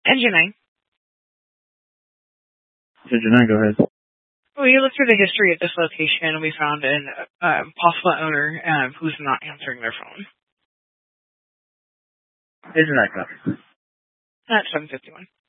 Engine 9. Engine 9, go ahead. We looked through the history of this location, and we found an possible owner who's not answering their phone. Engine 9, copy. That's 751.